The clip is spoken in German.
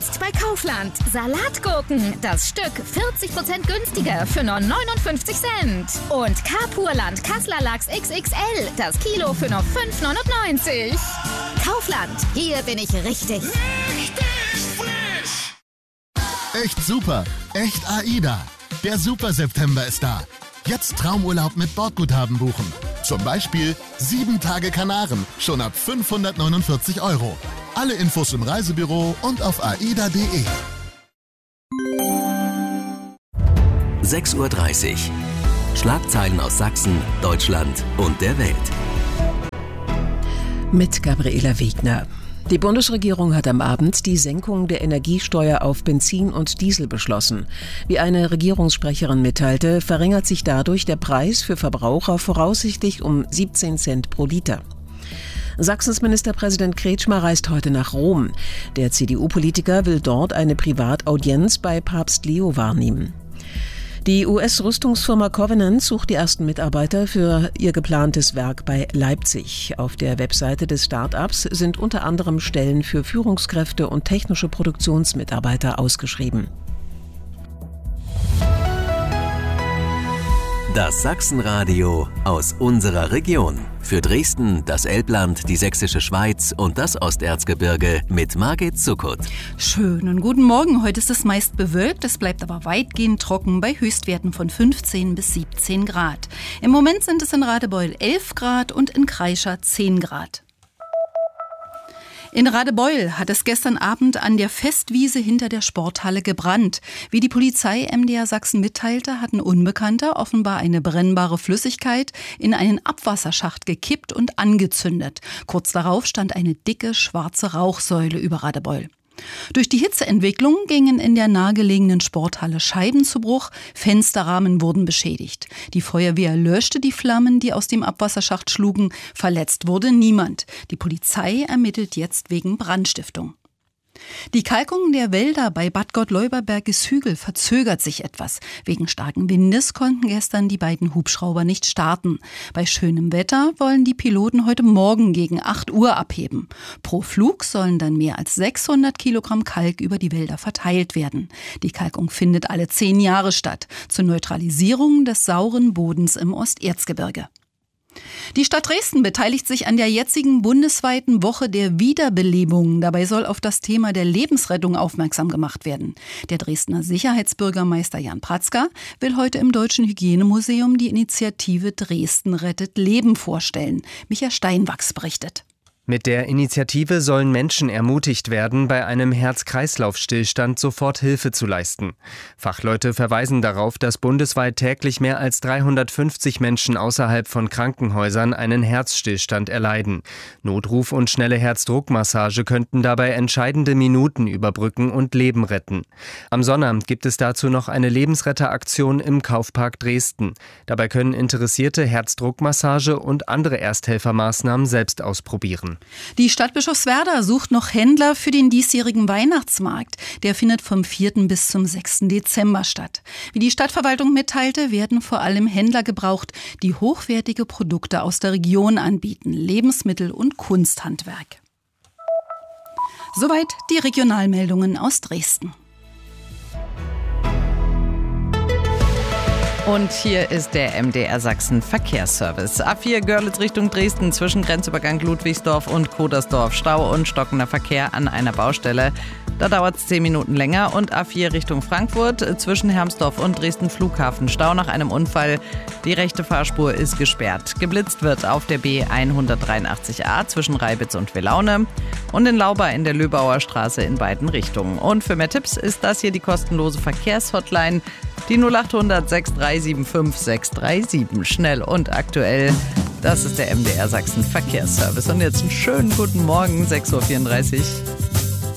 Jetzt bei Kaufland. Salatgurken. Das Stück 40% günstiger für nur 59 Cent. Und Carpurland Kassler Lachs XXL. Das Kilo für nur 5,99. Kaufland. Hier bin ich richtig. Echt super. Echt AIDA. Der Super September ist da. Jetzt Traumurlaub mit Bordguthaben buchen. Zum Beispiel 7 Tage Kanaren, schon ab 549 €. Alle Infos im Reisebüro und auf aida.de. 6:30 Uhr. Schlagzeilen aus Sachsen, Deutschland und der Welt. Mit Gabriela Wegner. Die Bundesregierung hat am Abend die Senkung der Energiesteuer auf Benzin und Diesel beschlossen. Wie eine Regierungssprecherin mitteilte, verringert sich dadurch der Preis für Verbraucher voraussichtlich um 17 Cent pro Liter. Sachsens Ministerpräsident Kretschmer reist heute nach Rom. Der CDU-Politiker will dort eine Privataudienz bei Papst Leo wahrnehmen. Die US-Rüstungsfirma Covenant sucht die ersten Mitarbeiter für ihr geplantes Werk bei Leipzig. Auf der Webseite des Start-ups sind unter anderem Stellen für Führungskräfte und technische Produktionsmitarbeiter ausgeschrieben. Das Sachsenradio aus unserer Region. Für Dresden, das Elbland, die Sächsische Schweiz und das Osterzgebirge mit Margit Zuckert. Schönen guten Morgen. Heute ist es meist bewölkt, es bleibt aber weitgehend trocken bei Höchstwerten von 15 bis 17 Grad. Im Moment sind es in Radebeul 11 Grad und in Kreischa 10 Grad. In Radebeul hat es gestern Abend an der Festwiese hinter der Sporthalle gebrannt. Wie die Polizei MDR Sachsen mitteilte, hatten Unbekannte offenbar eine brennbare Flüssigkeit in einen Abwasserschacht gekippt und angezündet. Kurz darauf stand eine dicke schwarze Rauchsäule über Radebeul. Durch die Hitzeentwicklung gingen in der nahegelegenen Sporthalle Scheiben zu Bruch, Fensterrahmen wurden beschädigt. Die Feuerwehr löschte die Flammen, die aus dem Abwasserschacht schlugen. Verletzt wurde niemand. Die Polizei ermittelt jetzt wegen Brandstiftung. Die Kalkung der Wälder bei Bad Gott-Leuberberg-Hügel verzögert sich etwas. Wegen starken Windes konnten gestern die beiden Hubschrauber nicht starten. Bei schönem Wetter wollen die Piloten heute Morgen gegen 8 Uhr abheben. Pro Flug sollen dann mehr als 600 Kilogramm Kalk über die Wälder verteilt werden. Die Kalkung findet alle 10 Jahre statt, zur Neutralisierung des sauren Bodens im Osterzgebirge. Die Stadt Dresden beteiligt sich an der jetzigen bundesweiten Woche der Wiederbelebung. Dabei soll auf das Thema der Lebensrettung aufmerksam gemacht werden. Der Dresdner Sicherheitsbürgermeister Jan Pratzka will heute im Deutschen Hygienemuseum die Initiative Dresden rettet Leben vorstellen. Micha Steinwachs berichtet. Mit der Initiative sollen Menschen ermutigt werden, bei einem Herz-Kreislauf-Stillstand sofort Hilfe zu leisten. Fachleute verweisen darauf, dass bundesweit täglich mehr als 350 Menschen außerhalb von Krankenhäusern einen Herzstillstand erleiden. Notruf und schnelle Herzdruckmassage könnten dabei entscheidende Minuten überbrücken und Leben retten. Am Sonnabend gibt es dazu noch eine Lebensretteraktion im Kaufpark Dresden. Dabei können Interessierte Herzdruckmassage und andere Ersthelfermaßnahmen selbst ausprobieren. Die Stadt Bischofswerda sucht noch Händler für den diesjährigen Weihnachtsmarkt. Der findet vom 4. bis zum 6. Dezember statt. Wie die Stadtverwaltung mitteilte, werden vor allem Händler gebraucht, die hochwertige Produkte aus der Region anbieten, Lebensmittel und Kunsthandwerk. Soweit die Regionalmeldungen aus Dresden. Und hier ist der MDR Sachsen Verkehrsservice. A4 Görlitz Richtung Dresden zwischen Grenzübergang Ludwigsdorf und Kodersdorf. Stau und stockender Verkehr an einer Baustelle. Da dauert es 10 Minuten länger. Und A4 Richtung Frankfurt zwischen Hermsdorf und Dresden Flughafen. Stau nach einem Unfall. Die rechte Fahrspur ist gesperrt. Geblitzt wird auf der B183a zwischen Reibitz und Wilaune. Und in Lauba in der Löbauer Straße in beiden Richtungen. Und für mehr Tipps ist das hier die kostenlose Verkehrshotline. Die 0800 6375 637. Schnell und aktuell. Das ist der MDR Sachsen Verkehrsservice. Und jetzt einen schönen guten Morgen, 6:34 Uhr.